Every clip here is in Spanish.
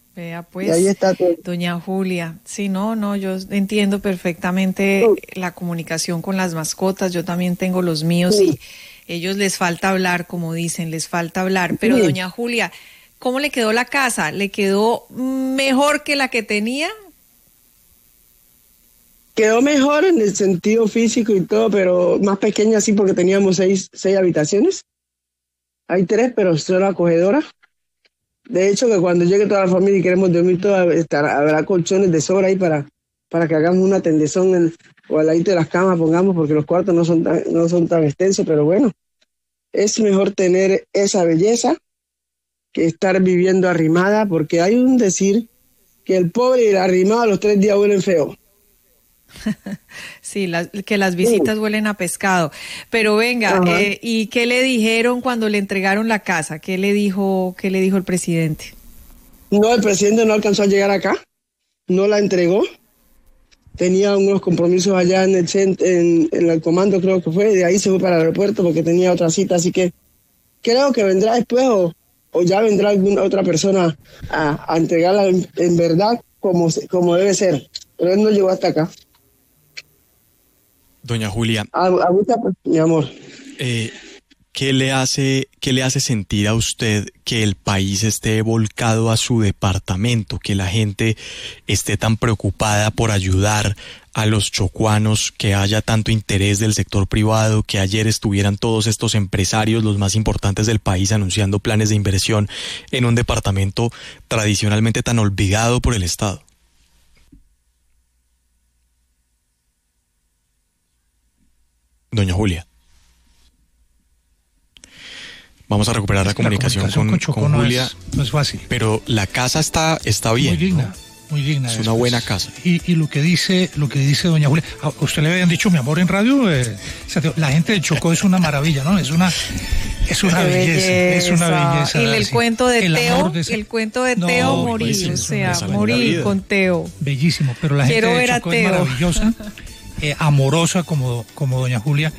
Vea Y ahí pues, está todo. doña Julia, sí, no, yo entiendo perfectamente la comunicación con las mascotas, yo también tengo los míos Sí, y ellos les falta hablar, como dicen, les falta hablar, pero sí. doña Julia, ¿cómo le quedó la casa? ¿Le quedó mejor que la que tenía? Quedó mejor en el sentido físico y todo, pero más pequeña sí, porque teníamos seis habitaciones. Hay tres, pero son acogedoras. De hecho, que cuando llegue toda la familia y queremos dormir toda, habrá colchones de sobra ahí para que hagamos una tendezón o al ladito de las camas, pongamos, porque los cuartos no son tan extensos, pero bueno, es mejor tener esa belleza que estar viviendo arrimada, porque hay un decir que el pobre y el arrimado a los 3 días huelen feo. Sí, que las visitas huelen a pescado. Pero venga, Ajá. ¿y qué le dijeron cuando le entregaron la casa? Qué le dijo el presidente? No, el presidente no alcanzó a llegar acá, no la entregó. Tenía unos compromisos allá en el comando, creo que fue, de ahí se fue para el aeropuerto porque tenía otra cita, así que creo que vendrá después o ya vendrá alguna otra persona a entregarla en verdad como debe ser, pero él no llegó hasta acá. Doña Julia, Mi amor. ¿qué le hace sentir a usted que el país esté volcado a su departamento, que la gente esté tan preocupada por ayudar a los chocuanos, que haya tanto interés del sector privado, que ayer estuvieran todos estos empresarios, los más importantes del país, anunciando planes de inversión en un departamento tradicionalmente tan olvidado por el Estado? Doña Julia. Vamos a recuperar la comunicación con Julia. No es fácil. Pero la casa está bien. Muy digna, ¿no? muy digna. Es una buena casa. Y lo que dice doña Julia, ¿a usted le habían dicho mi amor en radio? La gente de Chocó es una maravilla, ¿no? Es una belleza. Es una belleza. Y el cuento de Teo, el cuento de Teo morí, o sea, morí con Teo. Bellísimo, pero la gente de Chocó es maravillosa, amorosa como doña Julia.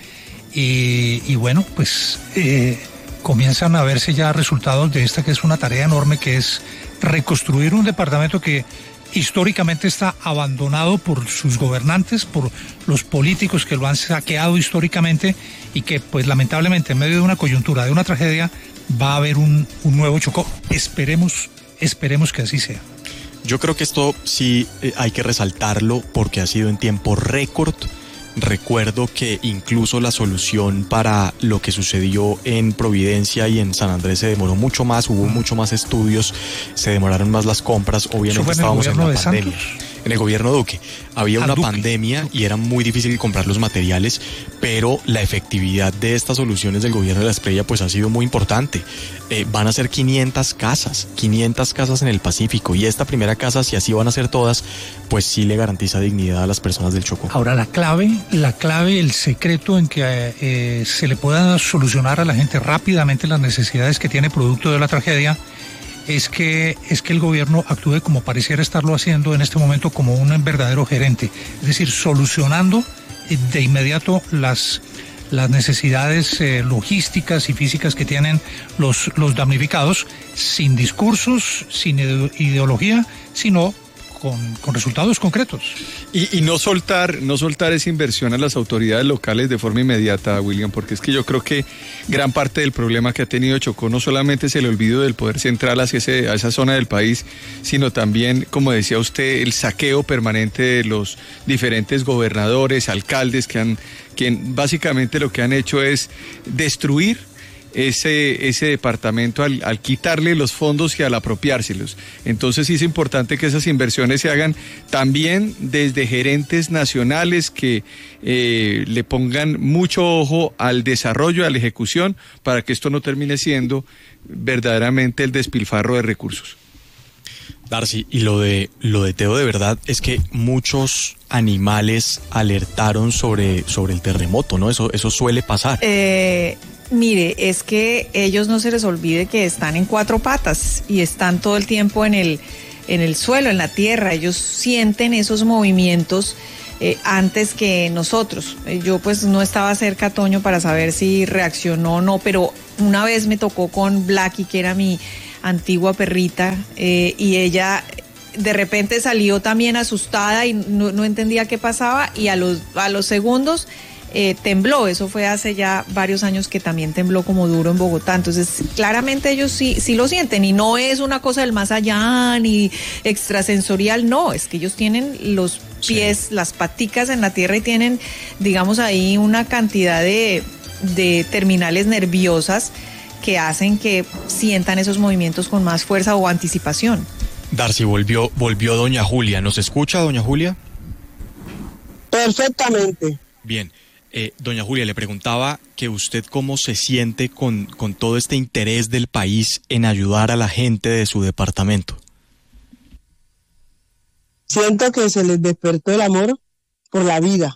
Y bueno, pues comienzan a verse ya resultados de esta que es una tarea enorme, que es reconstruir un departamento que históricamente está abandonado por sus gobernantes, por los políticos que lo han saqueado históricamente, y que pues lamentablemente en medio de una coyuntura, de una tragedia, va a haber un nuevo Chocó. Esperemos que así sea. Yo creo que esto sí hay que resaltarlo porque ha sido en tiempo récord. Recuerdo que incluso la solución para lo que sucedió en Providencia y en San Andrés se demoró mucho más, hubo mucho más estudios, se demoraron más las compras, obviamente estábamos en la pandemia. En el gobierno Duque había una pandemia y era muy difícil comprar los materiales, pero la efectividad de estas soluciones del gobierno de la Espriella pues ha sido muy importante. Van a ser 500 casas en el Pacífico, y esta primera casa, si así van a ser todas, pues sí le garantiza dignidad a las personas del Chocó. Ahora la clave, el secreto en que se le pueda solucionar a la gente rápidamente las necesidades que tiene producto de la tragedia es que el gobierno actúe como pareciera estarlo haciendo en este momento, como un verdadero gerente, es decir, solucionando de inmediato las necesidades logísticas y físicas que tienen los damnificados, sin discursos, sin ideología, sino con resultados concretos. Y no soltar esa inversión a las autoridades locales de forma inmediata, William, porque es que yo creo que gran parte del problema que ha tenido Chocó no solamente es el olvido del poder central hacia esa zona del país, sino también, como decía usted, el saqueo permanente de los diferentes gobernadores, alcaldes, que básicamente lo que han hecho es destruir ese departamento al quitarle los fondos y al apropiárselos. Entonces sí es importante que esas inversiones se hagan también desde gerentes nacionales que le pongan mucho ojo al desarrollo, a la ejecución, para que esto no termine siendo verdaderamente el despilfarro de recursos. Darcy, y lo de Teo, de verdad es que muchos animales alertaron sobre el terremoto, ¿no? Eso suele pasar. Mire, es que ellos no se les olvide que están en 4 patas y están todo el tiempo en el suelo, en la tierra. Ellos sienten esos movimientos antes que nosotros. Yo pues no estaba cerca, Toño, para saber si reaccionó o no, pero una vez me tocó con Blacky, que era mi antigua perrita, y ella de repente salió también asustada y no entendía qué pasaba, y a los segundos tembló. Eso fue hace ya varios años que también tembló como duro en Bogotá. Entonces claramente ellos sí lo sienten, y no es una cosa del más allá ni extrasensorial, no, es que ellos tienen los pies, las paticas en la tierra, y tienen, digamos, ahí una cantidad de terminales nerviosas que hacen que sientan esos movimientos con más fuerza o anticipación. Darcy, volvió doña Julia. ¿Nos escucha, doña Julia? Perfectamente. Bien. Doña Julia, le preguntaba que usted cómo se siente con todo este interés del país en ayudar a la gente de su departamento. Siento que se les despertó el amor por la vida,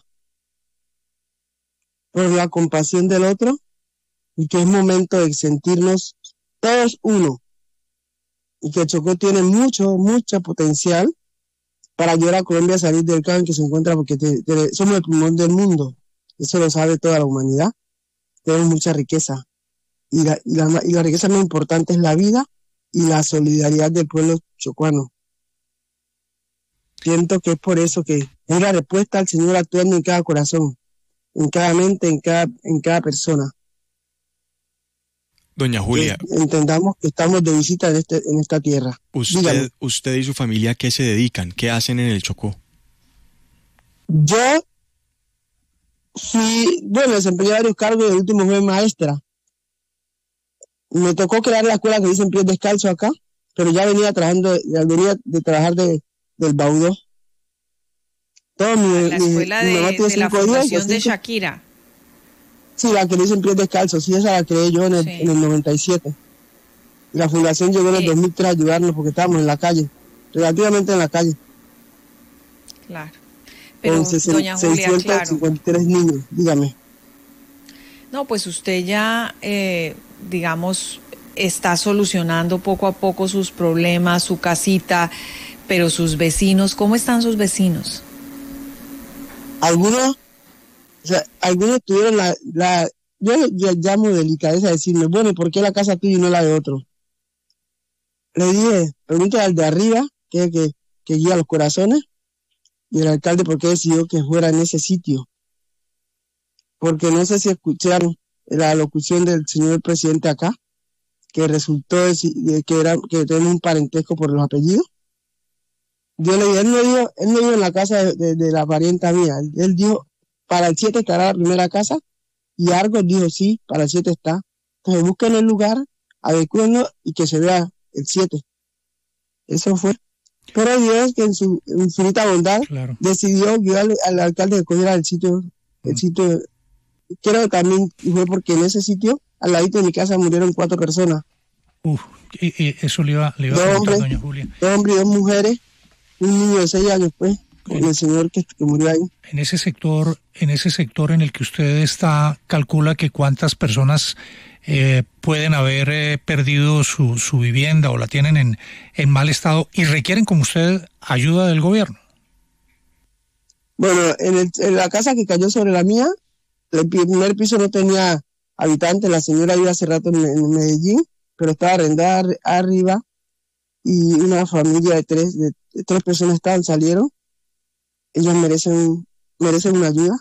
por la compasión del otro, y que es momento de sentirnos todos uno, y que Chocó tiene mucho potencial para ayudar a Colombia a salir del caos en que se encuentra, porque somos el pulmón del mundo, eso lo sabe toda la humanidad. Tenemos mucha riqueza, y la riqueza más importante es la vida y la solidaridad del pueblo chocuano. Siento que es por eso que es la respuesta al Señor actuando en cada corazón, en cada mente, en cada persona. Doña Julia, que entendamos que estamos de visita en esta tierra. Usted y su familia, ¿qué se dedican? ¿Qué hacen en el Chocó? Yo desempeñé varios cargos, el último fue maestra. Me tocó crear la escuela que dicen Pies Descalzos acá, pero ya venía de trabajar del Baudó. La escuela de la Fundación de Shakira. Sí, la que le dicen Pies Descalzos, sí, esa la creé yo en el 97. Y la fundación llegó en el 2003 a ayudarnos porque estábamos en la calle, relativamente en la calle. Claro. Pero, doña Julia, 653 niños, dígame. No, pues usted ya, digamos, está solucionando poco a poco sus problemas, su casita, pero sus vecinos, ¿cómo están sus vecinos? Algunos tuvieron yo llamo delicadeza a decirme, bueno, ¿por qué la casa tuya y no la de otro? Le dije, pregúntale al de arriba, que guía los corazones, y el alcalde por qué decidió que fuera en ese sitio. Porque no sé si escucharon la locución del señor presidente acá, que resultó que tenemos un parentesco por los apellidos. Yo le dije, él no dijo en la casa de la parienta mía, él dijo, para el 7 estará la primera casa, y Argos dijo, sí, para el 7 está. Entonces busquen el lugar, adecúenlo y que se vea el 7. Eso fue. Pero Dios, que en su infinita bondad, decidió guiar al alcalde que cogiera el sitio. Creo que también fue porque en ese sitio, al ladito de mi casa, murieron 4 personas. Eso le iba a preguntar, doña Julia. 2 hombres y 2 mujeres, un niño de 6 años, pues, con el señor que murió ahí. En ese sector en el que usted está, calcula que cuántas personas pueden haber perdido su vivienda o la tienen en mal estado y requieren, como usted, ayuda del gobierno. Bueno, en la casa que cayó sobre la mía, el primer piso no tenía habitantes. La señora iba hace rato en Medellín, pero estaba arrendada arriba, y una familia de tres personas salieron. Ellos merecen una ayuda.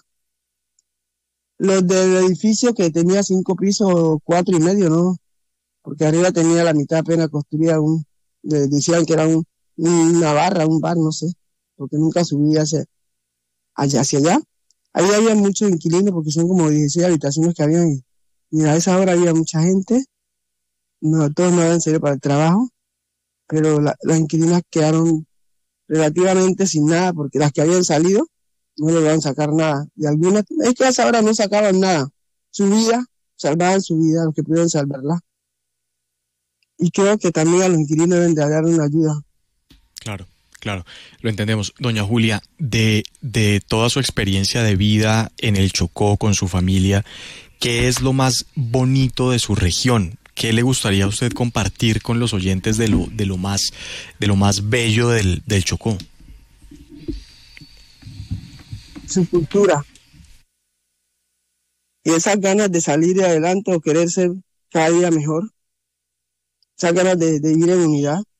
Los del edificio que tenía 5 pisos, 4 y medio, no, porque arriba tenía la mitad apenas construida, decían que era una barra, un bar, no sé, porque nunca subí hacia allá. Ahí había muchos inquilinos porque son como 16 habitaciones que habían, y a esa hora había mucha gente. No, todos no habían salido para el trabajo, pero las inquilinas quedaron relativamente sin nada, porque las que habían salido no le iban a sacar nada. Y algunas, es que a esa hora no sacaban nada. Salvaban su vida, los que pudieron salvarla. Y creo que también a los inquilinos deben de dar una ayuda. Claro, lo entendemos. Doña Julia, de toda su experiencia de vida en el Chocó con su familia, ¿qué es lo más bonito de su región? ¿Qué le gustaría a usted compartir con los oyentes de lo más bello del Chocó? Su cultura. Y esas ganas de salir de adelante o querer ser cada día mejor. esas ganas de vivir en unidad.